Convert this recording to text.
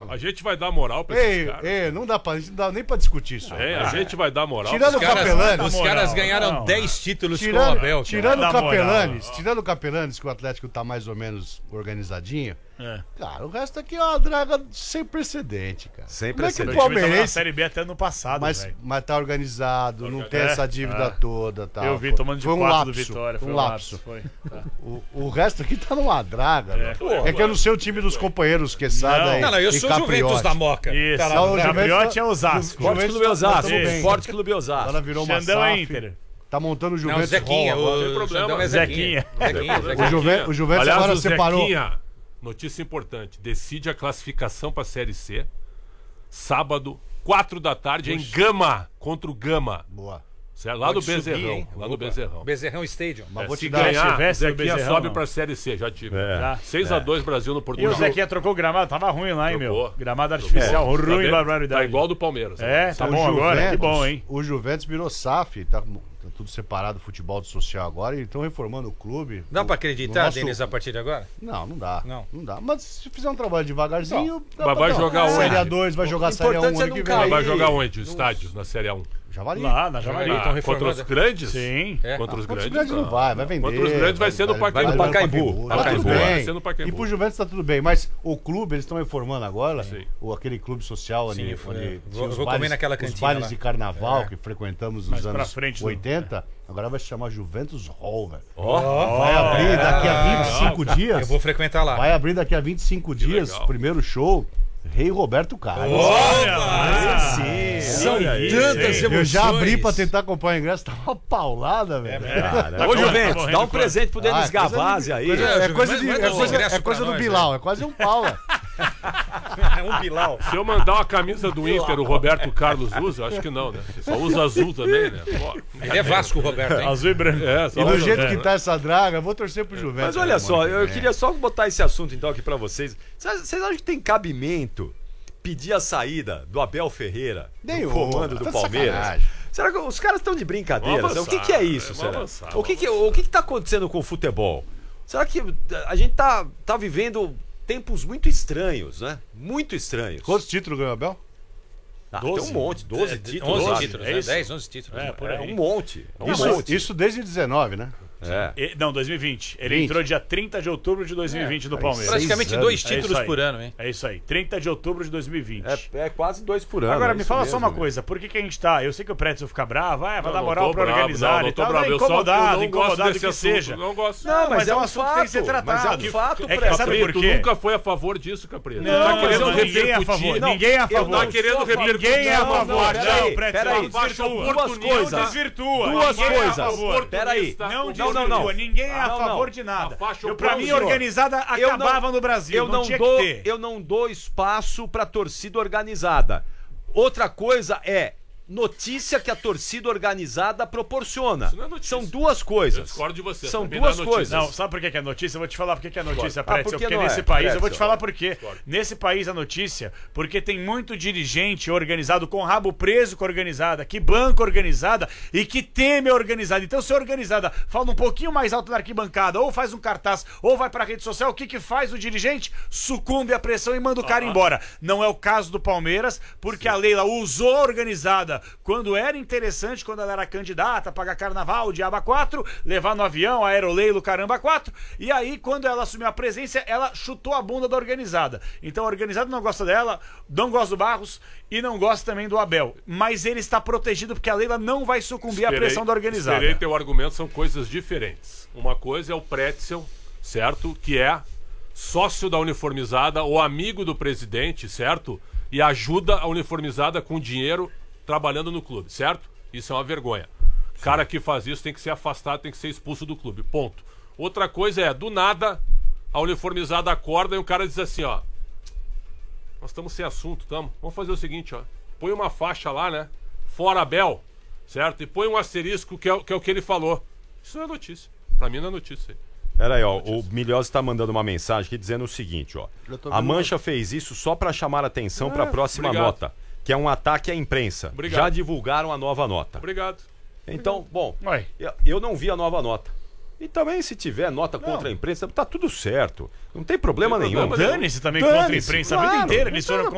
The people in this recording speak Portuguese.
A gente vai dar moral pra esses caras. Não dá nem pra discutir isso. A gente vai dar moral. Tirando o Capelani. Os caras ganharam 10 títulos com o Abel. Tirando o Capelanes, que o Atlético tá mais ou menos organizadinho. Cara, o resto aqui é uma draga sem precedente, cara. Sem precedente. precedente. O Palmeirense, na Série B até ano passado, mas tá organizado, não tem essa dívida toda. Tá. Eu vi tomando de 4 do Vitória. Foi um lapso. Foi. O resto aqui tá numa draga. É que eu não sei o time dos companheiros Quesada e Não, eu sou Juventus da Moca. Isso. Não, O Capriotti é Osasco. Forte Clube Osasco. bem. Forte Clube Osasco. Agora virou uma Xandão é SAF. Inter. Tá montando o Não, Juventus Zequinha. Hall agora. Tem problema. Xandão é Zequinha. O Juventus Aliás, agora o separou. Zequinha, notícia importante, decide a classificação pra Série C, sábado, 4 da tarde, em Gama, contra o Gama. Boa. Certo? Lá do Pode subir, Bezerrão. hein? Lá do Bezerrão. Bezerrão Stadium. Mas vou te Se dar ganhar, tivesse no Zequinha Bezerrão, sobe não. pra Série C, já tive. Já. 6-2 Brasil no E o Portugal. Zequinha trocou o gramado, tava ruim lá, hein, Trocou. meu? Gramado artificial, ruim, barbaridade. Tá igual do Palmeiras. É, tá O bom agora, que Juventus- bom, hein? O Juventus virou SAF, tá tudo separado, futebol do social agora, e estão reformando o clube. Dá pra acreditar, nosso- Denis, a partir de agora? Não dá. Não. Não dá. Mas se fizer um trabalho devagarzinho. dá Mas pra vai dar. jogar onde? Série A2, vai jogar Série A1 importante é ano não que cair. vem. Vai jogar onde? O estádio, na Série A1. Javali. Lá, na Javali. Tão Contra reformando. os grandes? Sim. É. Contra os Contra os grandes grandes não vai vender. Contra os grandes vai ser no Pacaembu. no Pacaembu. Tá tudo Pacaembu. bem. Vai ser no Pacaembu. E pro Juventus tá tudo bem, mas o clube, eles estão reformando agora, Sim. aquele clube social Sim, onde foi. tinha Vou os comer bailes, naquela os cantina bailes lá. de carnaval que frequentamos nos Mais pra anos frente, 80, agora vai se chamar Juventus Hall, velho. Vai abrir daqui a 25 dias. Eu vou frequentar lá. Vai abrir daqui a 25 dias, legal. primeiro show, Rei Roberto Carlos. São Olha tantas isso, hein? emoções. Eu já abri pra tentar acompanhar o ingresso, tá uma paulada, velho. Ô, Juventus, correndo dá um quanto? presente pro Denis Ah, é coisa Gavazzi aí. É coisa, Mas manda os ingressos é coisa pra do nós, Bilal, é quase um Paula. É um Bilal. Se eu mandar uma camisa do Inter, o Roberto Carlos usa? Acho que não, né? Só usa azul também, né? Pô, Ele é Vasco, Roberto, hein? Azul e branco. só E do usa jeito azul, que né? tá essa draga, eu vou torcer pro Juventus. Mas olha só, eu queria. queria só botar esse assunto então aqui pra vocês. Vocês acham que tem cabimento pedir a saída do Abel Ferreira Nenhum, do comando do tá de Palmeiras? sacanagem. Será que os caras estão de brincadeira? Vamos O que é isso, avançar, será? vamos avançar, O que tá acontecendo com o futebol? Será que a gente tá vivendo tempos muito estranhos, né? Muito estranhos. Quantos títulos ganhou o Abel? Tem um monte, 12 títulos. 11 acho. títulos, é né? isso? 10, 11 títulos. É, por É aí. um monte. É um monte. Isso desde 19, né? É. Não, 2020. Ele 20. entrou dia 30 de outubro de 2020 no Palmeiras. Praticamente 6 2 anos. É títulos isso aí. por ano, hein? É isso aí, 30 de outubro de 2020. É quase 2 por ano. Agora, é me isso fala mesmo, só uma né? coisa, por que a gente tá... Eu sei que o Pretzel fica bravo, vai dar Não moral tô pra bravo, organizar não e tal, tô bravo. tá Eu só- eu incomodado, não gosto incomodado desse que assunto, seja. Não gosto. Não, mas é um um assunto que tem que ser fato, tratado. mas é um fato, É que Pretzel. sabe por Capreto quê? nunca foi a favor disso, Capreto. Não, Tá mas querendo ninguém é a favor. repercutir. Ninguém é a favor. Tá querendo repercutir. Ninguém é a Não, favor. peraí, Pretzel, peraí. desvirtua. Duas coisas. Desvirtua. Duas Ninguém é a coisas. favor. Peraí. Não Não, não, desvirtua. não. Ninguém é a Não, favor não. de nada. A faixa Pra mim, oposta. organizada Eu acabava no Brasil. Eu não tinha dou, que ter. eu não dou espaço pra torcida organizada. Outra coisa é notícia que a torcida organizada proporciona. Isso não é notícia. São duas Eu coisas. discordo de você. São pra mim duas não é notícia. coisas. Não, sabe por que é notícia? Eu vou te falar por que é notícia, por Pretzel. que Porque não nesse é, país, eu vou te Pretzel? falar por quê. Nesse país a notícia, porque tem muito dirigente organizado com rabo preso com a organizada, que banca organizada e que teme a organizada. Então, se a organizada fala um pouquinho mais alto na arquibancada, ou faz um cartaz, ou vai pra rede social, o que faz o dirigente? Sucumbe à pressão e manda o cara embora. Não é o caso do Palmeiras, porque a Leila usou a organizada quando era interessante, quando ela era candidata, pagar carnaval, diaba 4, levar no avião, aeroleilo, caramba 4, e aí quando ela assumiu a presença, ela chutou a bunda da organizada. Então a organizada não gosta dela, não gosta do Barros e não gosta também do Abel, mas ele está protegido porque a Leila não vai sucumbir à pressão da organizada. Esperei teu argumento, são coisas diferentes. Uma coisa é o Pretzel, certo? Que é sócio da uniformizada ou amigo do presidente, certo? E ajuda a uniformizada com dinheiro trabalhando no clube, certo? Isso é uma vergonha. Cara que faz isso tem que ser afastado, tem que ser expulso do clube, ponto. Outra coisa é, do nada, a uniformizada acorda e o cara diz assim, ó, nós estamos sem assunto, estamos. Vamos fazer o seguinte, ó, põe uma faixa lá, né? Fora Abel, certo? E põe um asterisco que é o que ele falou. Isso não é notícia. Pra mim não é notícia. Pera aí, ó, o Milhosa tá mandando uma mensagem aqui dizendo o seguinte, ó. A Mancha fez isso só pra chamar atenção pra próxima obrigado. nota, que é um ataque à imprensa. Obrigado. Já divulgaram a nova nota. Obrigado. Então, bom, Ué. eu não vi a nova nota. E também, se tiver nota contra a imprensa, tá tudo certo. Não tem problema nenhum. problema nenhum. Dane-se também contra a Dane-se, imprensa a claro. vida inteira. Eles foram